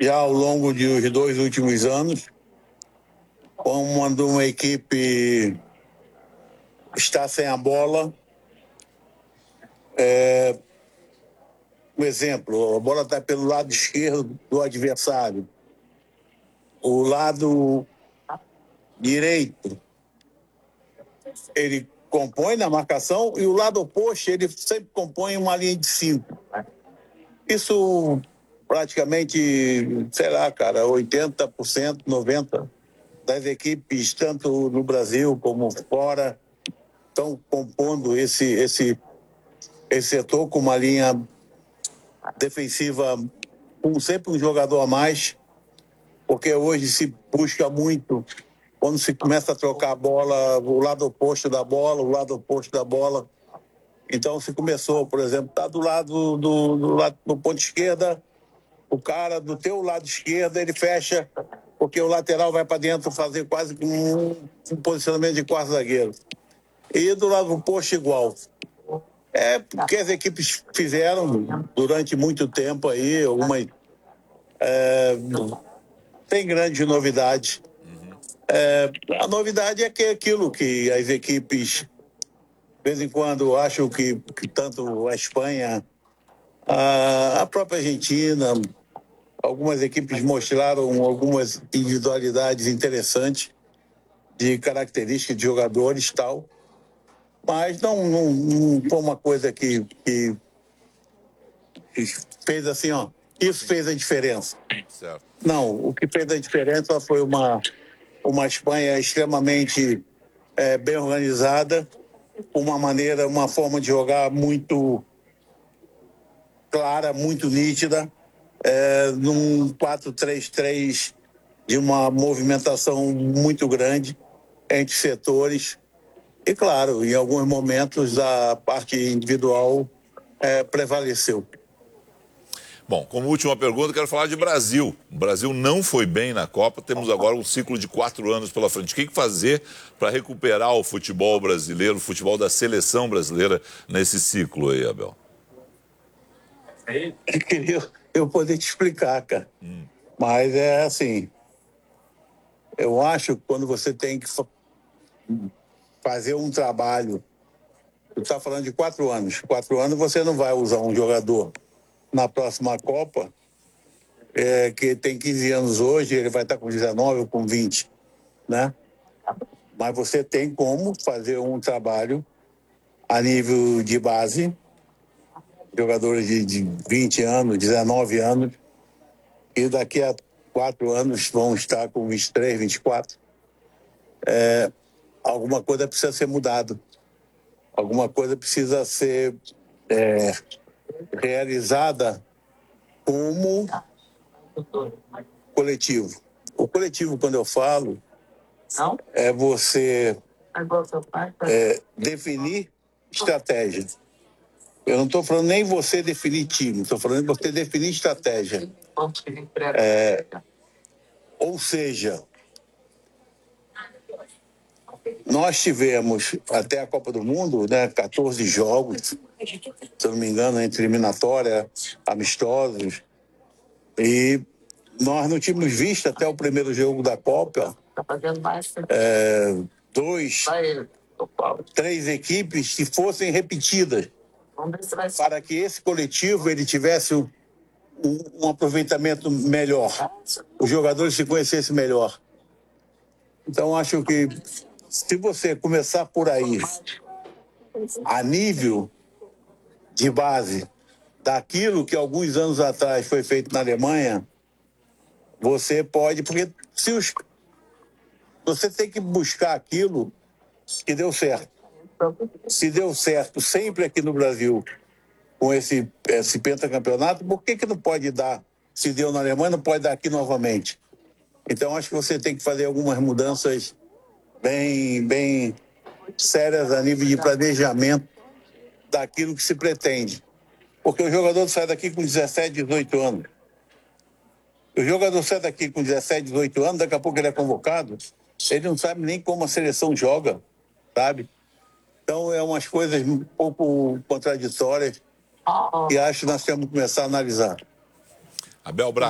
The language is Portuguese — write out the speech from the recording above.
já ao longo dos 2 últimos anos, quando uma equipe está sem a bola, um exemplo, a bola está pelo lado esquerdo do adversário, o lado direito ele compõe na marcação e o lado oposto ele sempre compõe uma linha de 5. Isso praticamente, sei lá, cara, 80%, 90% das equipes, tanto no Brasil como fora, estão compondo esse setor com uma linha defensiva com sempre um jogador a mais, porque hoje se busca muito, quando se começa a trocar a bola, o lado oposto da bola. Então se começou, por exemplo, tá do lado do ponto esquerda, o cara do teu lado esquerdo ele fecha, porque o lateral vai para dentro fazer quase um posicionamento de quarto zagueiro. E do lado oposto igual. É porque as equipes fizeram durante muito tempo aí, algumas tem grandes novidades. A novidade é que é aquilo que as equipes, de vez em quando, acham que tanto a Espanha, a própria Argentina, algumas equipes mostraram algumas individualidades interessantes de características de jogadores e tal, mas não foi uma coisa que fez assim, ó, isso fez a diferença. Certo. Não, o que fez a diferença foi uma Espanha extremamente bem organizada, uma forma de jogar muito clara, muito nítida, num 4-3-3 de uma movimentação muito grande entre setores. E, claro, em alguns momentos a parte individual prevaleceu. Bom, como última pergunta, quero falar de Brasil. O Brasil não foi bem na Copa, temos agora um ciclo de 4 anos pela frente. O que fazer para recuperar o futebol brasileiro, o futebol da seleção brasileira nesse ciclo aí, Abel? Eu queria eu poder te explicar, cara. Mas é assim, eu acho que quando você tem que fazer um trabalho, você está falando de 4 anos. 4 anos você não vai usar um jogador na próxima Copa, que tem 15 anos hoje, ele vai estar com 19 ou com 20, né? Mas você tem como fazer um trabalho a nível de base, jogadores de 20 anos, 19 anos, e daqui a 4 anos vão estar com 23, 24. Alguma coisa precisa ser mudada. Alguma coisa precisa ser realizada como coletivo. O coletivo, quando eu falo, é você definir estratégia. Eu não estou falando nem você definir time, estou falando de você definir estratégia. Ou seja, nós tivemos até a Copa do Mundo, né, 14 jogos, se eu não me engano, entre eliminatória, amistosos, e nós não tínhamos visto até o primeiro jogo da Copa 2, 3 equipes que fossem repetidas, para que esse coletivo ele tivesse um aproveitamento melhor, os jogadores se conhecessem melhor. Então, acho que se você começar por aí, a nível de base daquilo que alguns anos atrás foi feito na Alemanha, você pode, porque você tem que buscar aquilo que deu certo. Se deu certo sempre aqui no Brasil com esse pentacampeonato, por que não pode dar? Se deu na Alemanha, não pode dar aqui novamente. Então, acho que você tem que fazer algumas mudanças bem sérias a nível de planejamento daquilo que se pretende. Porque o jogador sai daqui com 17, 18 anos. O jogador sai daqui com 17, 18 anos, daqui a pouco ele é convocado, ele não sabe nem como a seleção joga, sabe? Então, é umas coisas um pouco contraditórias e acho que nós temos que começar a analisar. Abel Braga.